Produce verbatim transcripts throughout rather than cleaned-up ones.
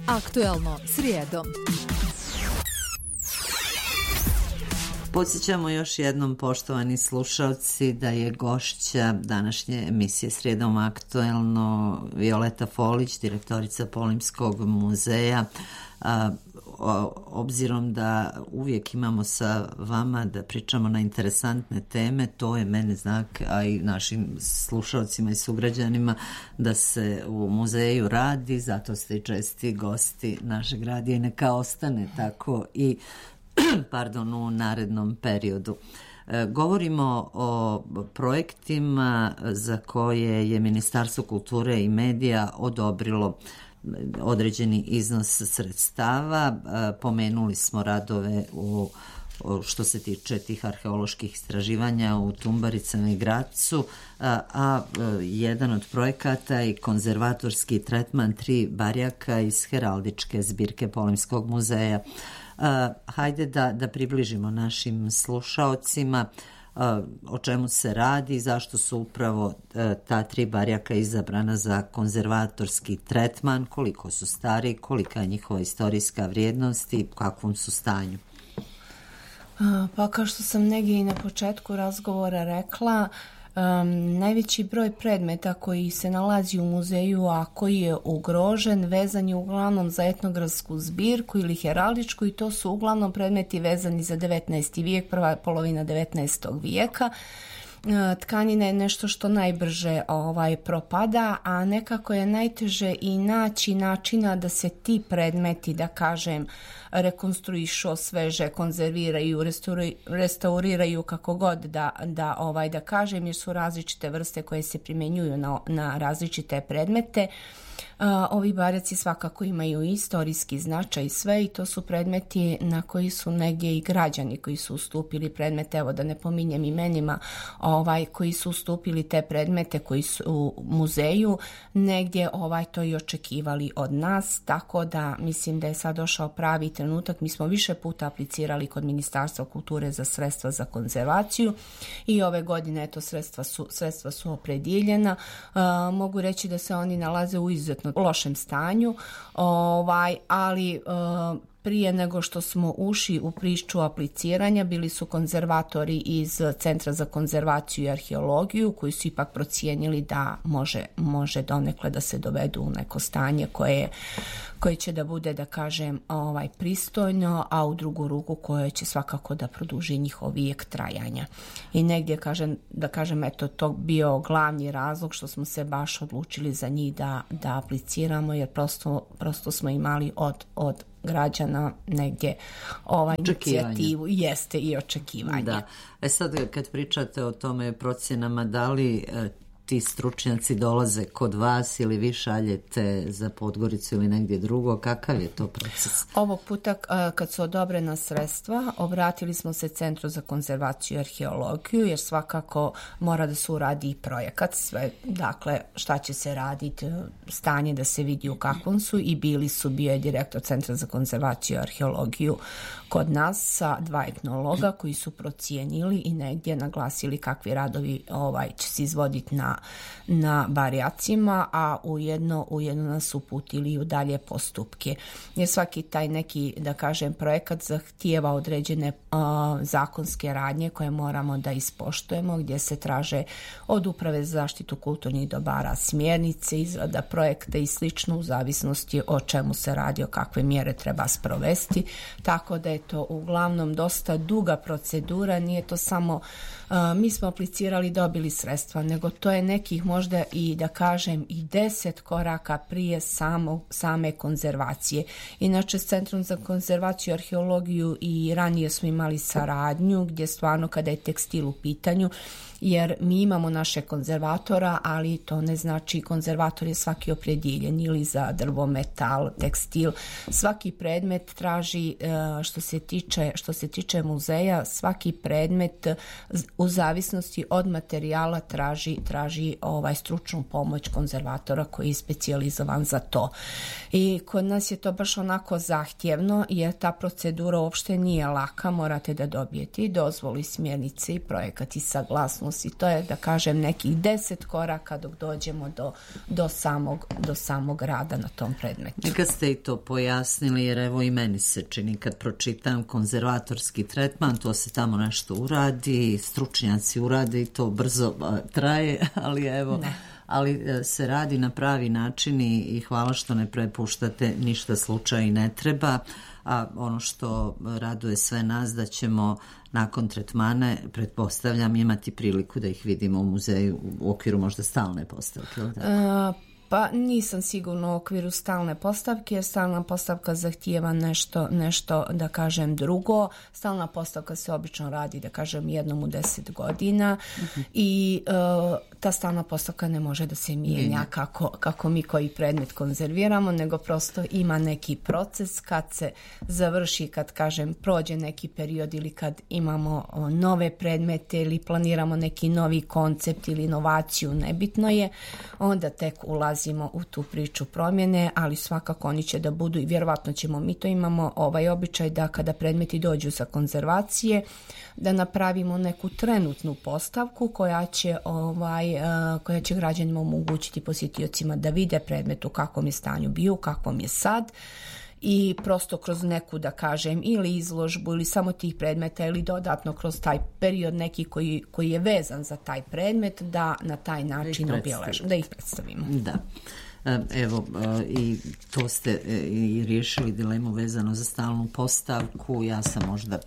Aktuelno srijedom. Podsjećamo još jednom, poštovani slušalci, da je gošća današnje emisije Srijedom aktuelno Violeta Folić, direktorica Polimskog muzeja. A, o, obzirom da uvijek imamo sa vama da pričamo na interesantne teme, to je mene znak, a i našim slušalcima i sugrađanima, da se u muzeju radi, zato ste i česti gosti našeg radija i neka ostane tako i pardon, u narednom periodu. E, govorimo o projektima za koje je Ministarstvo kulture i medija odobrilo određeni iznos sredstava. E, pomenuli smo radove u što se tiče tih arheoloških istraživanja u Tumbaricama i Gracu, a, a jedan od projekata je konzervatorski tretman tri barjaka iz heraldičke zbirke Polimskog muzeja. Uh, hajde da, da približimo našim slušaocima uh, o čemu se radi i zašto su upravo uh, ta tri barjaka izabrana za konzervatorski tretman, koliko su stari, kolika je njihova istorijska vrijednost i u kakvom su stanju. Pa kao što sam negdje i na početku razgovora rekla, Um, najveći broj predmeta koji se nalazi u muzeju, a koji je ugrožen, vezan je uglavnom za etnografsku zbirku ili heraldičku, i to su uglavnom predmeti vezani za devetnaesti vijek, prva polovina devetnaestog vijeka. Tkanina je nešto što najbrže ovaj, propada, a nekako je najteže i naći načina da se ti predmeti, da kažem, rekonstruišu, osveže, konzerviraju, restauriraju, kako god da, da, ovaj, da kažem, jer su različite vrste koje se primjenjuju na, na različite predmete. Uh, ovi barjaci svakako imaju istorijski značaj i sve, i to su predmeti na koji su negdje i građani koji su ustupili predmete, evo da ne pominjem imenima, ovaj, koji su ustupili te predmete koji su u muzeju, negdje ovaj, to i očekivali od nas, tako da mislim da je sad došao pravi trenutak. Mi smo više puta aplicirali kod Ministarstva kulture za sredstva za konzervaciju i ove godine eto, sredstva su, sredstva su opredjeljena. Uh, mogu reći da se oni nalaze u izuzetno lošem stanju, ovaj, ali uh, prije nego što smo ušli u priču apliciranja, bili su konzervatori iz Centra za konzervaciju i arheologiju koji su ipak procijenili da može, može donekle da se dovedu u neko stanje koje, koje će da bude, da kažem, ovaj, pristojno, a u drugu ruku koje će svakako da produži njihov vijek trajanja. I negdje, kažem, da kažem, eto, to bio glavni razlog što smo se baš odlučili za njih da, da apliciramo, jer prosto, prosto smo imali od, od građana negdje ovaj inicijativu, jeste i očekivanje. Da. E sad kad pričate o tome procjenama, da li e, ti stručnjaci dolaze kod vas ili vi šaljete za Podgoricu ili negdje drugo, kakav je to proces? Ovog puta kad su odobrena sredstva, obratili smo se Centru za konzervaciju i arheologiju, jer svakako mora da se uradi i projekat, sve, dakle šta će se raditi, stanje da se vidi u kakvom su, i bili su, bio je direktor Centra za konzervaciju i arheologiju kod nas sa dva etnologa koji su procijenili i negdje naglasili kakvi radovi ovaj, će se izvoditi na na barjacima, a ujedno, ujedno nas uputili u dalje postupke. Jer svaki taj neki, da kažem, projekat zahtijeva određene uh, zakonske radnje koje moramo da ispoštujemo, gdje se traže od Uprave za zaštitu kulturnih dobara smjernice, izrada projekta i slično, u zavisnosti o čemu se radi, o kakve mjere treba sprovesti. Tako da je to uglavnom dosta duga procedura, nije to samo uh, mi smo aplicirali, dobili sredstva, nego to je nekih možda i, da kažem, i deset koraka prije samo, same konzervacije. Inače, s Centrom za konzervaciju i arheologiju i ranije smo imali saradnju, gdje stvarno kada je tekstil u pitanju, jer mi imamo naše konzervatora, ali to ne znači konzervator je svaki opredjeljen ili za drvo, metal, tekstil. Svaki predmet traži, što se tiče, što se tiče muzeja, svaki predmet u zavisnosti od materijala traži, traži traži ovaj stručnu pomoć konzervatora koji je specijalizovan za to. I kod nas je to baš onako zahtjevno jer ta procedura uopšte nije laka, morate da dobijete i dozvolu i smjernice i projekat i saglasnost i to je da kažem nekih deset koraka dok dođemo do, do, samog, do samog rada na tom predmetu. I kad ste i to pojasnili, jer evo i meni se čini kad pročitam konzervatorski tretman, to se tamo nešto uradi, stručnjaci urade i to brzo traje, ali evo... Ne. ali se radi na pravi način i, i hvala što ne prepuštate ništa slučaju i ne treba, a ono što raduje sve nas da ćemo nakon tretmane, pretpostavljam, imati priliku da ih vidimo u muzeju u okviru možda stalne postavke. A, pa nisam sigurno u okviru stalne postavke jer stalna postavka zahtijeva nešto, nešto da kažem drugo. Stalna postavka se obično radi da kažem jednom u deset godina uh-huh. i uh, ta stalna postavka ne može da se mijenja kako, kako mi koji predmet konzerviramo, nego prosto ima neki proces kad se završi, kad kažem prođe neki period ili kad imamo o, nove predmete ili planiramo neki novi koncept ili inovaciju, nebitno je, onda tek ulazi u tu priču promjene, ali svakako oni će da budu i vjerovatno ćemo, mi to imamo ovaj običaj da kada predmeti dođu sa konzervacije, da napravimo neku trenutnu postavku koja će, ovaj, koja će građanima omogućiti posjetiocima da vide predmet u kakvom je stanju bio, u kakvom je sad i prosto kroz neku da kažem ili izložbu ili samo tih predmeta ili dodatno kroz taj period neki koji, koji je vezan za taj predmet da na taj način obilježimo, da ih predstavimo. Da. Evo, i to ste i riješili dilemu vezano za stalnu postavku. Ja sam možda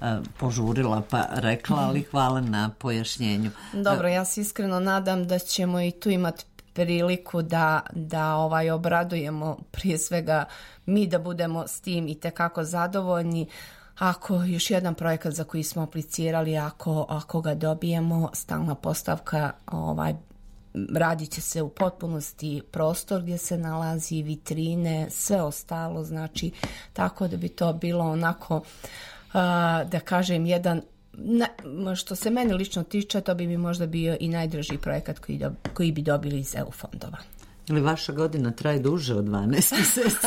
požurila pa rekla, ali hvala na pojašnjenju. Dobro, ja se iskreno nadam da ćemo i tu imati priliku da, da ovaj obradujemo prije svega mi da budemo s tim i tekako zadovoljni. Ako još jedan projekat za koji smo aplicirali, ako, ako ga dobijemo, stalna postavka ovaj, radit će se u potpunosti prostor gdje se nalazi vitrine, sve ostalo, znači tako da bi to bilo onako, a, da kažem, jedan, ne, što se meni lično tiče, to bi mi možda bio i najdraži projekat koji, do, koji bi dobili iz E U fondova. Ili vaša godina traje duže od dvanaest mjeseci?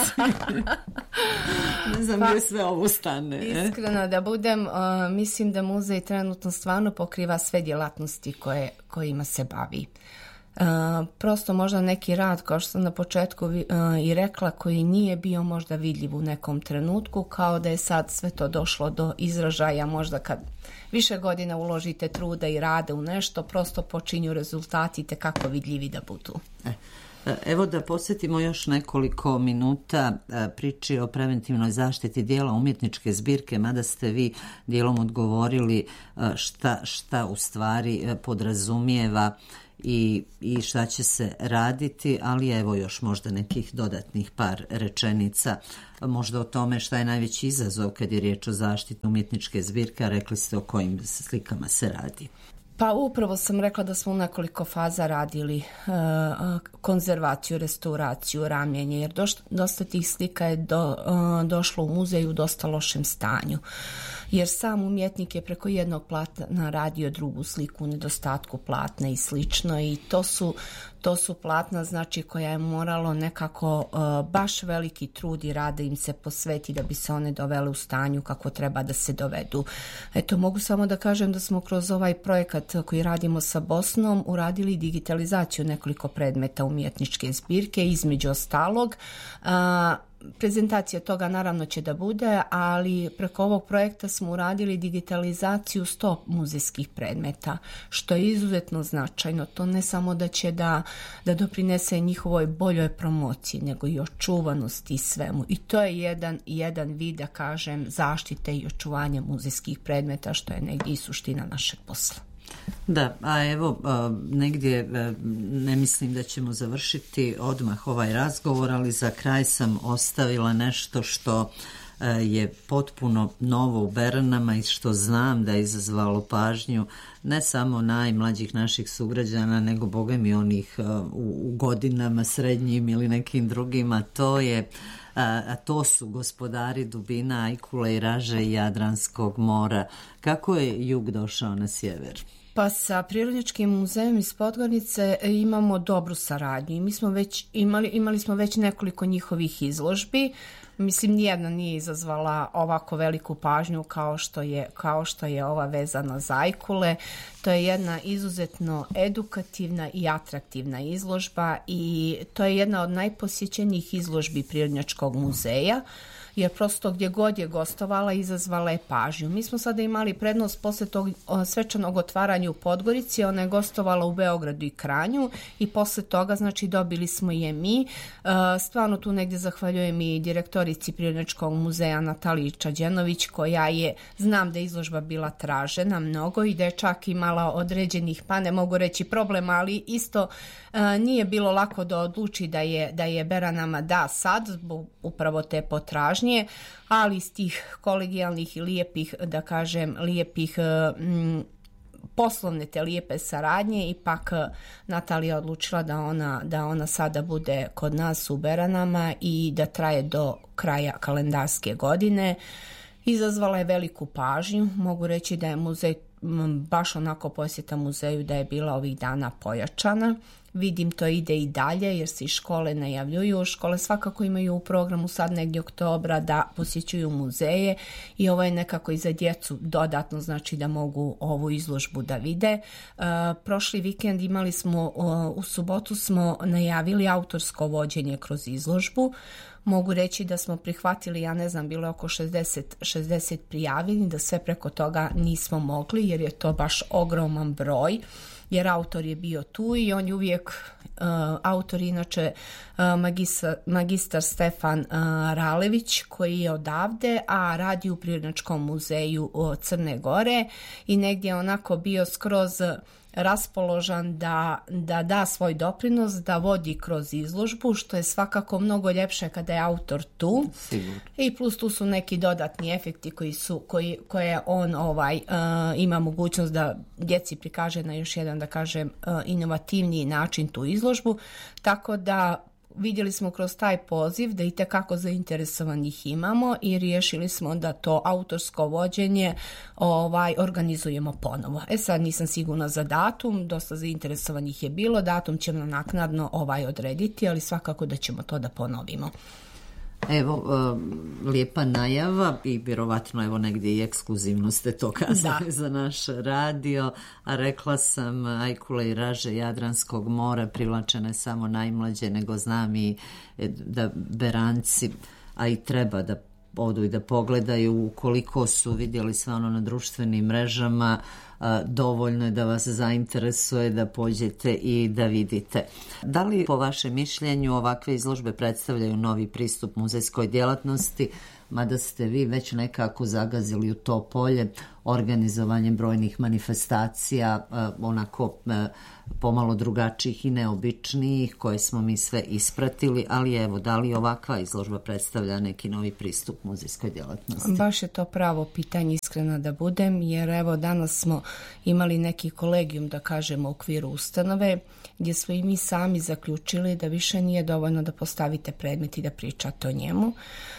Ne znam pa, gdje sve ovo stane. Iskreno da budem, uh, mislim da muzej trenutno stvarno pokriva sve djelatnosti koje, kojima se bavi. Uh, prosto možda neki rad, kao što sam na početku uh, i rekla, koji nije bio možda vidljiv u nekom trenutku, kao da je sad sve to došlo do izražaja, možda kad više godina uložite truda i rade u nešto, prosto počinju rezultati te kako vidljivi da budu. E. Evo da podsjetimo još nekoliko minuta priči o preventivnoj zaštiti dijela umjetničke zbirke, mada ste vi dijelom odgovorili šta, šta u stvari podrazumijeva i, i šta će se raditi, ali evo još možda nekih dodatnih par rečenica, možda o tome šta je najveći izazov kad je riječ o zaštiti umjetničke zbirke, a rekli ste o kojim slikama se radi. Pa upravo sam rekla da smo u nekoliko faza radili uh, konzervaciju, restauraciju, ramljenje, jer doš, dosta tih slika je do, uh, došlo u muzej u dosta lošem stanju. Jer sam umjetnik je preko jednog platna radio drugu sliku u nedostatku platna i slično i to su, to su platna znači koja je moralo nekako uh, baš veliki trud i rad da im se posveti da bi se one dovele u stanju kako treba da se dovedu. Eto, mogu samo da kažem da smo kroz ovaj projekat koji radimo sa Bosnom uradili digitalizaciju nekoliko predmeta umjetničke zbirke, između ostalog uh, prezentacija toga naravno će da bude, ali preko ovog projekta smo uradili digitalizaciju sto muzejskih predmeta, što je izuzetno značajno. To ne samo da će da, da doprinese njihovoj boljoj promociji, nego i očuvanosti i svemu. I to je jedan, jedan vid, da kažem, zaštite i očuvanja muzejskih predmeta, što je negdje i suština našeg posla. Da, a evo negdje ne mislim da ćemo završiti odmah ovaj razgovor, ali za kraj sam ostavila nešto što je potpuno novo u Beranama i što znam da je izazvalo pažnju ne samo najmlađih naših sugrađana, nego boga mi onih u godinama srednjim ili nekim drugima. To je a to su gospodari dubina, Ajkule i Raže i Jadranskog mora. Kako je jug došao na sjever? Pa sa Prirodnjačkim muzejom iz Podgorice imamo dobru saradnju i mi smo već imali, imali smo već nekoliko njihovih izložbi. Mislim, nijedna nije izazvala ovako veliku pažnju kao što je, kao što je ova vezana za ajkule. To je jedna izuzetno edukativna i atraktivna izložba i to je jedna od najposjećenijih izložbi Prirodnjačkog muzeja, jer prosto gdje god je gostovala izazvala je pažnju. Mi smo sada imali prednost posle tog svečanog otvaranja u Podgorici, ona je gostovala u Beogradu i Kranju i posle toga znači dobili smo je mi. Stvarno tu negdje zahvaljujem i direktorici Prirodnjačkog muzeja Nataliji Čađenović, koja je, znam da je izložba bila tražena mnogo i da je čak imala određenih, pa ne mogu reći problema, ali isto nije bilo lako da odluči da je, da je Beranama da sad, zbog upravo te potražnje, ali iz tih kolegijalnih i lijepih, da kažem, lijepih m, poslovne te lijepe saradnje, ipak Natalija odlučila da ona, da ona sada bude kod nas u Beranama i da traje do kraja kalendarske godine. Izazvala je veliku pažnju, mogu reći da je muzej, baš onako posjeta muzeju da je bila ovih dana pojačana. Vidim to ide i dalje jer se i škole najavljuju. Škole svakako imaju u programu sad negdje oktobra da posjećuju muzeje i ovo je nekako i za djecu dodatno, znači da mogu ovu izložbu da vide. Uh, prošli vikend imali smo, uh, u subotu smo najavili autorsko vođenje kroz izložbu. Mogu reći da smo prihvatili, ja ne znam, bilo je oko šezdeset, šezdeset prijavljenih, da sve preko toga nismo mogli jer je to baš ogroman broj, jer autor je bio tu i on je uvijek, uh, autor inače uh, magistar, magistar Stefan uh, Ralević, koji je odavde, a radi u Prirodnjačkom muzeju uh, Crne Gore i negdje je onako bio skroz raspoložan da, da da svoj doprinos, da vodi kroz izložbu, što je svakako mnogo ljepše kada je autor tu. Sigurno. I plus tu su neki dodatni efekti koji su, koji, koje on ovaj, uh, ima mogućnost da djeci prikaže na još jedan, da kažem, uh, inovativniji način tu izložbu, tako da vidjeli smo kroz taj poziv da itekako zainteresovanih imamo i riješili smo da to autorsko vođenje ovaj, organizujemo ponovo. E sad nisam sigurna za datum, dosta zainteresovanih je bilo, datum ćemo naknadno ovaj odrediti, ali svakako da ćemo to da ponovimo. Evo, lijepa najava i vjerovatno evo negdje i ekskluzivno ste to kazali za naš radio, a rekla sam ajkule i raže Jadranskog mora privlačene samo najmlađe, nego znam i da Beranci, a i treba da odu i da pogledaju, ukoliko su vidjeli sve ono na društvenim mrežama, dovoljno je da vas zainteresuje da pođete i da vidite. Da li po vašem mišljenju ovakve izložbe predstavljaju novi pristup muzejskoj djelatnosti, mada ste vi već nekako zagazili u to polje organizovanjem brojnih manifestacija, onako pomalo drugačijih i neobičnijih, koje smo mi sve ispratili, ali evo, da li ovakva izložba predstavlja neki novi pristup muzejskoj djelatnosti? Baš je to pravo pitanje, iskreno da budem, jer evo danas smo imali neki kolegijum, da kažemo, u okviru ustanove, gdje smo i mi sami zaključili da više nije dovoljno da postavite predmet i da pričate o njemu,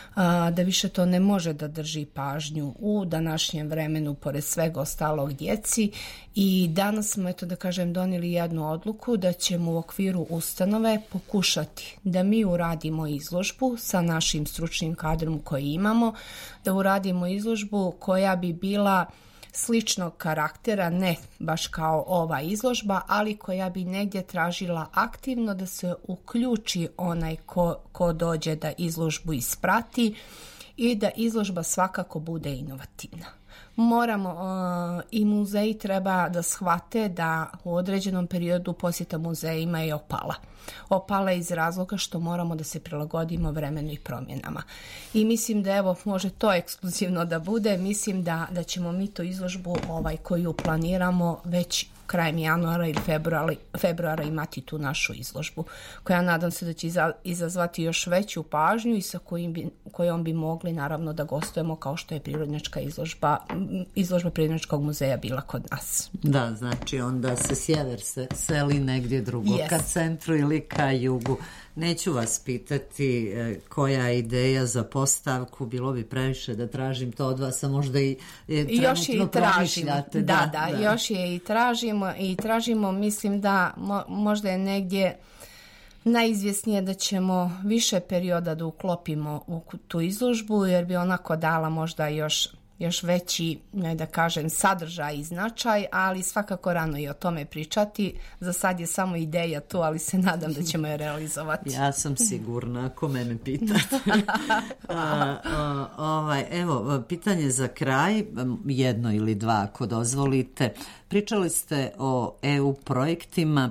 da više to ne može da drži pažnju u današnjem vremenu pored svega ostalog djeci i danas smo, eto da kažem, donijeli jednu odluku da ćemo u okviru ustanove pokušati da mi uradimo izložbu sa našim stručnim kadrom koji imamo, da uradimo izložbu koja bi bila sličnog karaktera, ne baš kao ova izložba, ali koja bi negdje tražila aktivno da se uključi onaj ko, ko dođe da izložbu isprati i da izložba svakako bude inovativna. Moramo uh, i muzeji treba da shvate da u određenom periodu posjeta muzejima je opala. Opala iz razloga što moramo da se prilagodimo vremenu i promjenama. I mislim da evo može to ekskluzivno da bude, mislim da, da ćemo mi tu izložbu ovaj, koju planiramo već krajem januara ili februara, februara imati tu našu izložbu, koja nadam se da će izazvati još veću pažnju i sa kojim bi, kojom bi mogli naravno da gostujemo kao što je Prirodnjačka izložba, izložba Prirodnjačkog muzeja bila kod nas. Da, znači onda se sjever se seli negdje drugo, yes. Ka centru ili ka jugu. Neću vas pitati e, koja je ideja za postavku, bilo bi previše da tražim to od vas, a možda i e, još je i tražimo. Da, da, da, da, još je i tražimo i tražimo, mislim da mo, možda je negdje najizvjesnije da ćemo više perioda da uklopimo u tu izložbu, jer bi onako dala možda još još veći, ne da kažem, sadržaj i značaj, ali svakako rano i o tome pričati. Za sad je samo ideja tu, ali se nadam da ćemo je realizovati. Ja sam sigurna, ako mene pitate. a, a, ovaj, evo, pitanje za kraj, jedno ili dva ako dozvolite. Pričali ste o E U projektima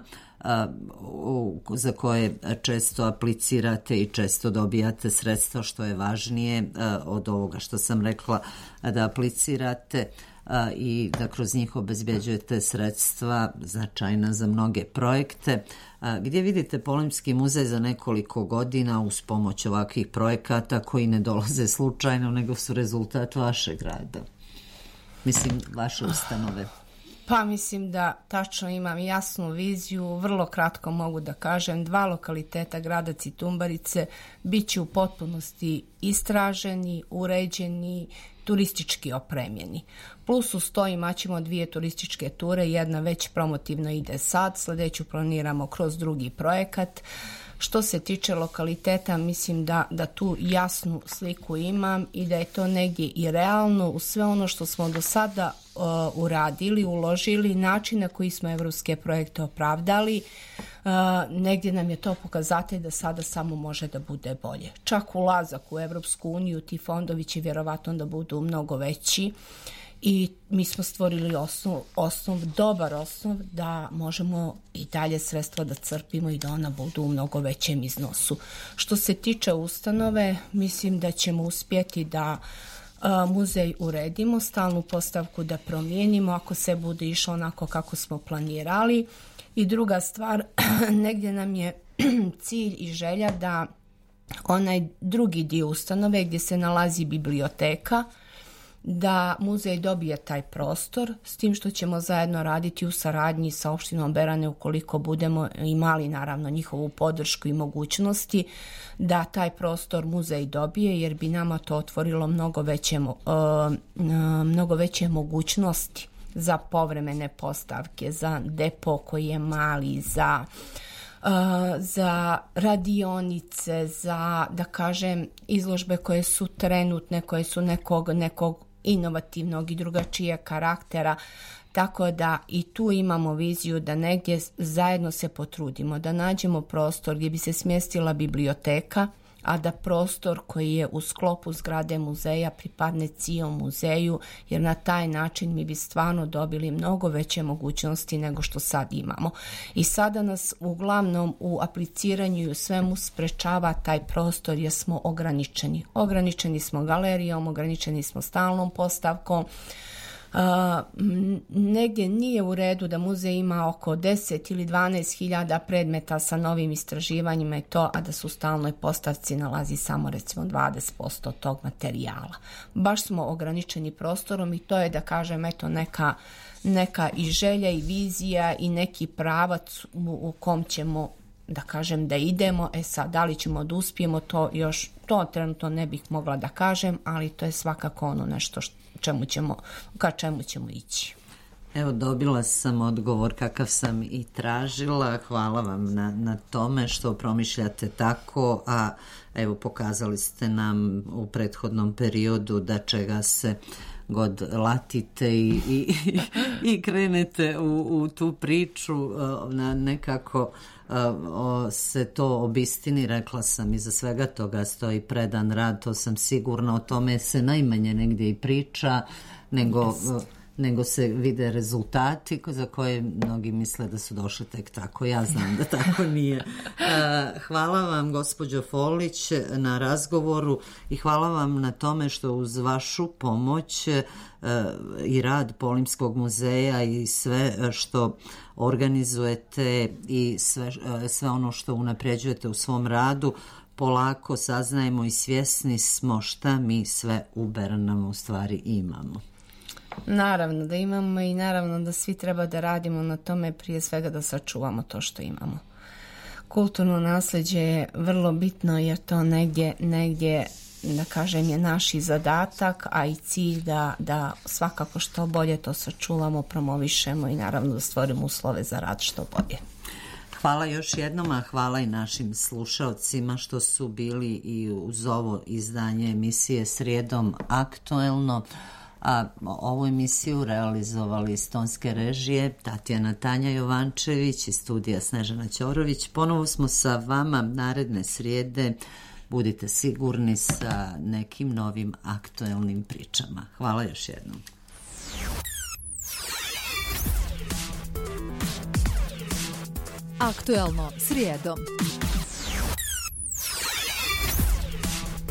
za koje često aplicirate i često dobijate sredstva, što je važnije od ovoga što sam rekla, da aplicirate i da kroz njih obezbjeđujete sredstva značajna za mnoge projekte. Gdje vidite Polimski muzej za nekoliko godina uz pomoć ovakvih projekata koji ne dolaze slučajno, nego su rezultat vašeg rada? Mislim, vaše ustanove. Pa mislim da tačno imam jasnu viziju, vrlo kratko mogu da kažem, dva lokaliteta grada Citumbarice bit će u potpunosti istraženi, uređeni, turistički opremljeni. Plus uz to imat ćemo dvije turističke ture, jedna već promotivno ide sad, sljedeću planiramo kroz drugi projekat. Što se tiče lokaliteta, mislim da, da tu jasnu sliku imam i da je to negdje i realno u sve ono što smo do sada uh, uradili, uložili, način na koji smo evropske projekte opravdali. Uh, negdje nam je to pokazatelj da sada samo može da bude bolje. Čak ulazak u Evropsku uniju, ti fondovi će vjerovatno da budu mnogo veći. I mi smo stvorili osnov, osnov, dobar osnov da možemo i dalje sredstva da crpimo i da ona budu u mnogo većem iznosu. Što se tiče ustanove, mislim da ćemo uspjeti da a, muzej uredimo, stalnu postavku da promijenimo ako se bude išlo onako kako smo planirali. I druga stvar, negdje nam je cilj i želja da onaj drugi dio ustanove gdje se nalazi biblioteka, da muzej dobije taj prostor, s tim što ćemo zajedno raditi u saradnji sa opštinom Berane ukoliko budemo imali naravno njihovu podršku i mogućnosti da taj prostor muzej dobije, jer bi nama to otvorilo mnogo veće, uh, mnogo veće mogućnosti za povremene postavke, za depo koji je mali, za Uh, za radionice, za, da kažem, izložbe koje su trenutne, koje su nekog, nekog inovativnog i drugačijeg karaktera, tako da i tu imamo viziju da negdje zajedno se potrudimo, da nađemo prostor gdje bi se smjestila biblioteka, a da prostor koji je u sklopu zgrade muzeja pripadne cijelom muzeju, jer na taj način mi bi stvarno dobili mnogo veće mogućnosti nego što sad imamo. I sada nas uglavnom u apliciranju i u svemu sprečava taj prostor jer smo ograničeni. Ograničeni smo galerijom, ograničeni smo stalnom postavkom. Uh, negdje nije u redu da muzej ima oko deset ili dvanaest hiljada predmeta sa novim istraživanjima i to, a da su u stalnoj postavci nalazi samo recimo dvadeset posto tog materijala. Baš smo ograničeni prostorom i to je, da kažem, eto neka, neka i želja i vizija i neki pravac u, u kom ćemo, da kažem, da idemo. E sad, da li ćemo da uspijemo, to još, to trenutno ne bih mogla da kažem, ali to je svakako ono nešto što čemu ćemo, ka čemu ćemo ići. Evo, dobila sam odgovor kakav sam i tražila. Hvala vam na, na tome što promišljate tako, a evo pokazali ste nam u prethodnom periodu da čega se god latite i, i, i krenete u, u tu priču na nekako se to obistini. Rekla sam, iza svega toga stoji predan rad, to sam sigurna, o tome se najmanje negdje i priča, nego, yes. nego se vide rezultati za koje mnogi misle da su došli tek tako. Ja znam da tako nije. Hvala vam, gospođo Folić, na razgovoru i hvala vam na tome što uz vašu pomoć i rad Polimskog muzeja i sve što organizujete i sve, sve ono što unapređujete u svom radu, polako saznajemo i svjesni smo šta mi sve u Beranama u stvari imamo. Naravno da imamo i naravno da svi treba da radimo na tome, prije svega da sačuvamo to što imamo. kulturno naslijeđe je vrlo bitno jer to negdje, negdje da kažem je naš i zadatak, a i cilj da, da svakako što bolje to sačuvamo, promovišemo i naravno da stvorimo uslove za rad što bolje. Hvala još jednom, a hvala i našim slušaocima što su bili i uz ovo izdanje emisije Srijedom aktuelno. A ovu emisiju realizovali iz tonske režije Tatjana Tanja Jovančević i studija Snežana Ćorović. Ponovo smo sa vama naredne srijede. Budite sigurni sa nekim novim aktuelnim pričama. Hvala još jednom. Aktuelno srijedom.